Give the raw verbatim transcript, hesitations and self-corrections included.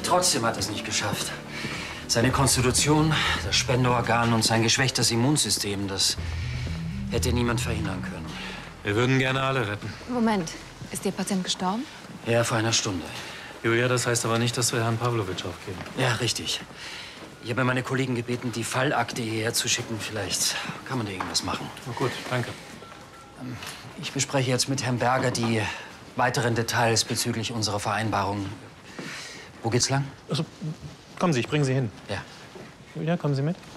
Trotzdem hat er es nicht geschafft. Seine Konstitution, das Spenderorgan und sein geschwächtes Immunsystem, das hätte niemand verhindern können. Wir würden gerne alle retten. Moment, ist Ihr Patient gestorben? Ja, vor einer Stunde. Julia, das heißt aber nicht, dass wir Herrn Pawlowitsch aufgeben. Ja, richtig. Ich habe meine Kollegen gebeten, die Fallakte hierher zu schicken. Vielleicht kann man da irgendwas machen. Na gut, danke. Ich bespreche jetzt mit Herrn Berger die weiteren Details bezüglich unserer Vereinbarung. Wo geht's lang? Also, kommen Sie, ich bringe Sie hin. Ja. Julia, kommen Sie mit?